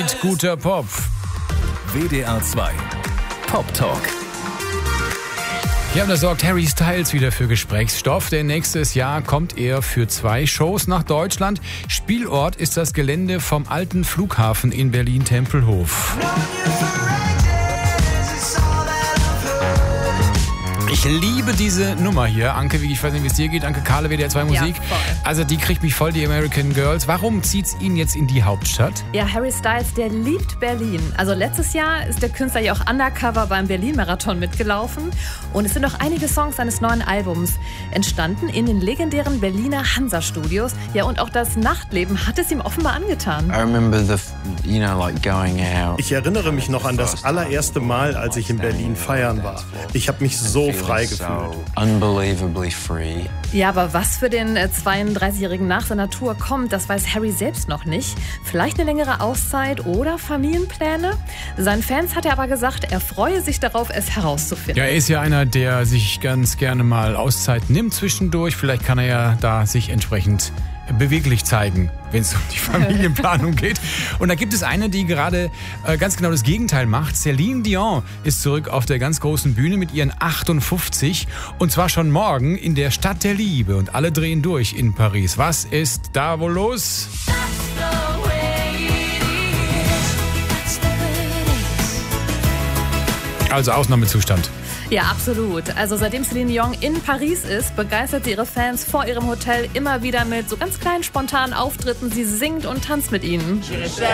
Guter Pop. WDR 2 Pop Talk. Ja, und da sorgt Harry Styles wieder für Gesprächsstoff, denn nächstes Jahr kommt er für 2 Shows nach Deutschland. Spielort ist das Gelände vom alten Flughafen in Berlin-Tempelhof. Ich liebe diese Nummer hier. Anke, ich weiß nicht, wie es dir geht. Anke Kahle, WDR 2 Musik. Ja, voll. Also die kriegt mich voll, die American Girls. Warum zieht's ihn jetzt in die Hauptstadt? Ja, Harry Styles, der liebt Berlin. Also letztes Jahr ist der Künstler ja auch undercover beim Berlin-Marathon mitgelaufen. Und es sind noch einige Songs seines neuen Albums entstanden in den legendären Berliner Hansa-Studios. Ja, und auch das Nachtleben hat es ihm offenbar angetan. Ich erinnere mich noch an das allererste Mal, als ich in Berlin feiern war. Ich habe mich so frei gefühlt. Unbelievably free. Ja, aber was für den 32-Jährigen nach seiner Tour kommt, das weiß Harry selbst noch nicht. Vielleicht eine längere Auszeit oder Familienpläne? Seinen Fans hat er aber gesagt, er freue sich darauf, es herauszufinden. Ja, er ist ja einer, der sich ganz gerne mal Auszeit nimmt zwischendurch. Vielleicht kann er ja da sich entsprechend beweglich zeigen, wenn es um die Familienplanung geht. Und da gibt es eine, die gerade ganz genau das Gegenteil macht. Celine Dion ist zurück auf der ganz großen Bühne mit ihren 58 und zwar schon morgen in der Stadt der Liebe und alle drehen durch in Paris. Was ist da wohl los? Also Ausnahmezustand. Ja, absolut. Also seitdem Celine Dion in Paris ist, begeistert sie ihre Fans vor ihrem Hotel immer wieder mit so ganz kleinen spontanen Auftritten. Sie singt und tanzt mit ihnen.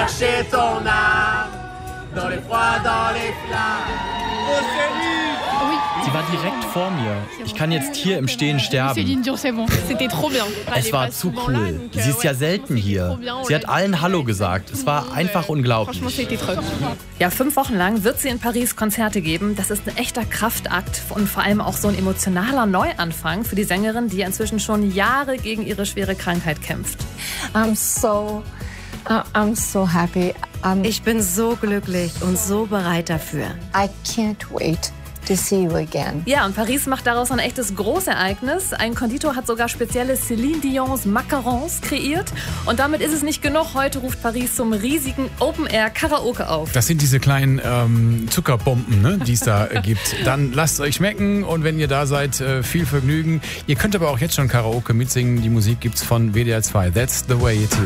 Sie war direkt vor mir. Ich kann jetzt hier im Stehen sterben. Es war zu cool. Sie ist ja selten hier. Sie hat allen Hallo gesagt. Es war einfach unglaublich. Ja, 5 Wochen lang wird sie in Paris Konzerte geben. Das ist ein echter Kraftakt und vor allem auch so ein emotionaler Neuanfang für die Sängerin, die ja inzwischen schon Jahre gegen ihre schwere Krankheit kämpft. I'm so happy. Ich bin so glücklich und so bereit dafür. I can't wait to see you again. Ja, und Paris macht daraus ein echtes Großereignis. Ein Konditor hat sogar spezielle Celine Dions Macarons kreiert. Und damit ist es nicht genug. Heute ruft Paris zum riesigen Open-Air-Karaoke auf. Das sind diese kleinen Zuckerbomben, ne, die es da gibt. Dann lasst es euch schmecken und wenn ihr da seid, viel Vergnügen. Ihr könnt aber auch jetzt schon Karaoke mitsingen. Die Musik gibt's von WDR 2. That's the way it is.